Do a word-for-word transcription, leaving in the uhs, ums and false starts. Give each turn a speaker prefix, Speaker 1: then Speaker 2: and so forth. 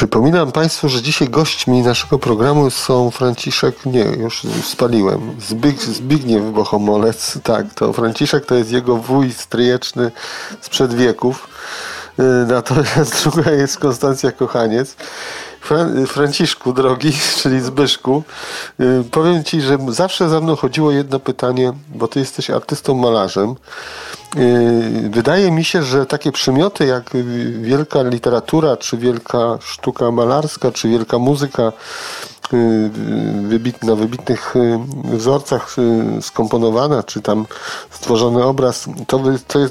Speaker 1: Przypominam Państwu, że dzisiaj gośćmi naszego programu są Franciszek, nie, już spaliłem, Zbyg, Zbigniew Bohomolec, tak, to Franciszek to jest jego wuj stryjeczny sprzed wieków, natomiast druga jest Konstancja Kochaniec. Fran- Franciszku, drogi, czyli Zbyszku, yy, powiem Ci, że zawsze za mną chodziło jedno pytanie, bo Ty jesteś artystą, malarzem. Yy, wydaje mi się, że takie przymioty jak wielka literatura, czy wielka sztuka malarska, czy wielka muzyka yy, wybit, na wybitnych yy, wzorcach yy, skomponowana, czy tam stworzony obraz, to, wy, to jest